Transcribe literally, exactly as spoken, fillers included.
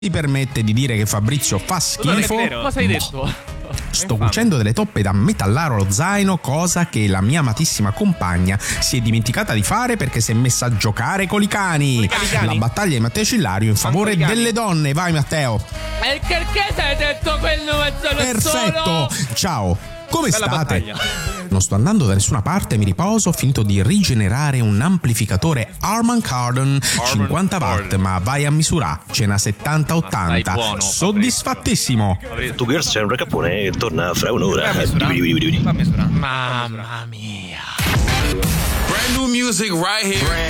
Si permette di dire che Fabrizio fa schifo. Cosa hai detto? Sto cucendo delle toppe da metallaro allo zaino, cosa che la mia amatissima compagna si è dimenticata di fare perché si è messa a giocare con i cani. La battaglia di Matteo Cillario in favore delle donne. Vai Matteo. E perché hai detto quello mezzo Perfetto. Ciao. Come Bella state? battaglia. Non sto andando da nessuna parte, mi riposo, ho finito di rigenerare un amplificatore Harman Kardon cinquanta watt, ma vai a misurare, ce n'ha settanta ottanta. buono, Soddisfattissimo. Tu Pierce c'è un recapone e torna fra un'ora. Fammi misurare. Mamma mia. Brand new music right here.